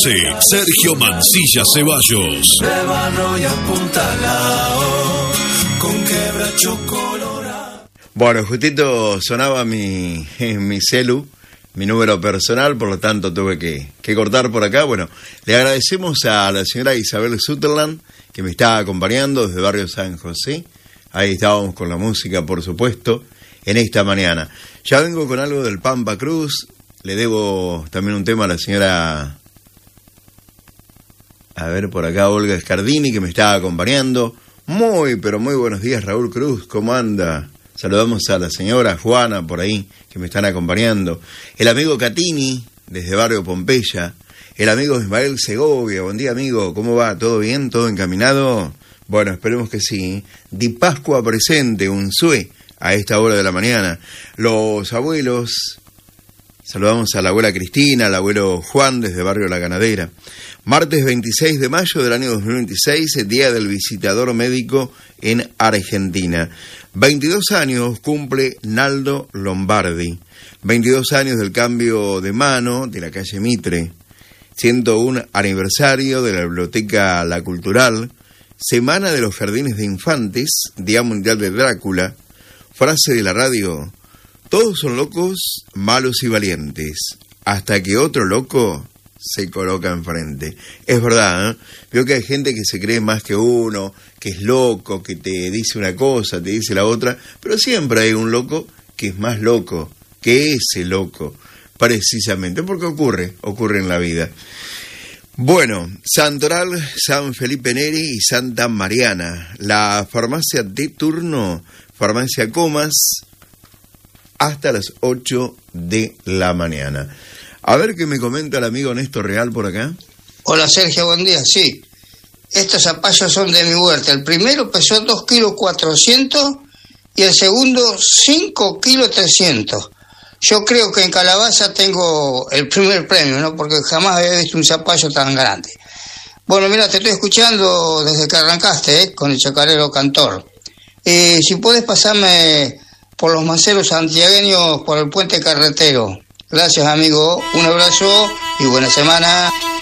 Sí, Sergio Mancilla Ceballos. De Barro y Apuntalao, con quebracho colorado. Bueno, justito sonaba mi celu, mi número personal, por lo tanto tuve que cortar por acá. Bueno, le agradecemos a la señora Isabel Sutherland, que me está acompañando desde Barrio San José. Ahí estábamos con la música, por supuesto, en esta mañana. Ya vengo con algo del Pampa Cruz. Le debo también un tema a la señora... A ver, por acá Olga Scardini, que me está acompañando. Muy, pero muy buenos días, Raúl Cruz, ¿cómo anda? Saludamos a la señora Juana, por ahí, que me están acompañando. El amigo Catini, desde Barrio Pompeya. El amigo Ismael Segovia, buen día, amigo, ¿cómo va? ¿Todo bien? ¿Todo encaminado? Bueno, esperemos que sí. Di Pascua presente, un sue, a esta hora de la mañana. Los abuelos, saludamos a la abuela Cristina, al abuelo Juan, desde Barrio La Ganadera. Martes 26 de mayo del año 2026, Día del Visitador Médico en Argentina. 22 años cumple Naldo Lombardi. 22 años del cambio de mano de la calle Mitre. 101 aniversario de la Biblioteca La Cultural. Semana de los Jardines de Infantes, Día Mundial de Drácula. Frase de la radio: todos son locos, malos y valientes, hasta que otro loco se coloca enfrente. Es verdad, ¿eh? Veo que hay gente que se cree más que uno, que es loco, que te dice una cosa, te dice la otra, pero siempre hay un loco que es más loco que ese loco, precisamente, porque ocurre en la vida. Bueno, Santoral, San Felipe Neri y Santa Mariana, la farmacia de turno, Farmacia Comas, hasta las 8 de la mañana. A ver qué me comenta el amigo Néstor Real por acá. Hola Sergio, buen día. Sí, estos zapallos son de mi huerta. El primero pesó 2 kilos 400 y el segundo 5 kilos 300. Yo creo que en Calabaza tengo el primer premio, ¿no? Porque jamás había visto un zapallo tan grande. Bueno, mira, te estoy escuchando desde que arrancaste, con el chacarero cantor. Si puedes pasarme por los maceros santiagueños por el puente carretero. Gracias, amigo. Un abrazo y buena semana.